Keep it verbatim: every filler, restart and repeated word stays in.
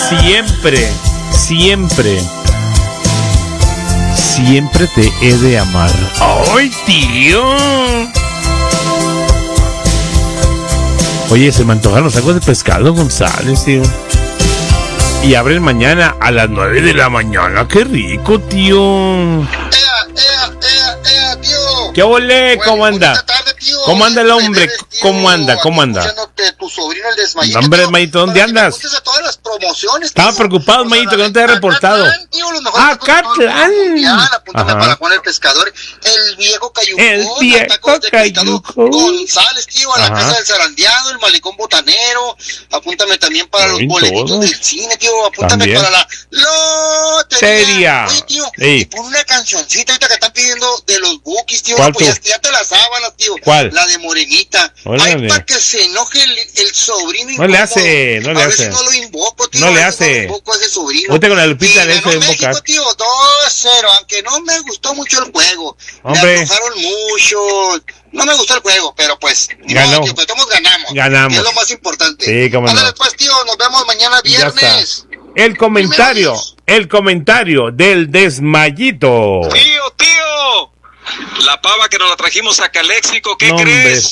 siempre, siempre, siempre te he de amar. ¡Ay, tío! Oye, se me antojaron los tacos de pescado, González, tío. Y abren mañana a las nueve de la mañana. ¡Qué rico, tío! ¡Ea, ea, ea, ea, tío! ¿Qué ole? Bueno, ¿Cómo anda? tarde, tío. ¿Cómo anda el hombre? Deberes, tío. ¿Cómo anda? ¿Cómo anda? Escuchándote, tu sobrino, el Desmayito. Hombre, tío, Mayito, ¿dónde para que me andas? apuntes a todas las promociones, Estaba tío. preocupado, O sea, Mayito, la que no te había de reportado. Catlán, tío, los mejores ¡Ah, tacos de todo el Catlán! mundial. Apúntame Ajá. para Juan el Pescador. El viejo Cayucón. El viejo tacos de pescado Cayucón. González, tío, a la Ajá. casa del zarandeado, el malecón botanero. Apúntame también para los Bien, boletitos todo. del cine, tío. Apúntame También. para la lotería. Seria. Oye, tío, Ey. y pon una cancioncita ahorita que están pidiendo de los Bukis, tío. ¿Cuál Pues tú? ya, ya te la sábanas, tío. ¿Cuál? La de Morenita. Órale. Ay, para que se enoje el, el sobrino. No le incómodo. hace, no le a hace. ver si no lo invoco, tío. No le a ver si hace. No lo invoco a ese sobrino. Ahorita con la Lupita Y le ganó hace México, invocar. tío, dos cero, aunque no me gustó mucho el juego. Hombre. Me enojaron mucho. No me gustó el juego, pero pues, ni Ganó. modo, tío, pues todos ganamos. Ganamos. Que es lo más importante. Sí, cómo no. Ándale, pues, tío, nos vemos mañana Ya está. viernes. El comentario, Primero Dios. el comentario del Desmayito. Tío, tío, la pava que nos la trajimos a Caléxico, ¿qué No, hombre, crees?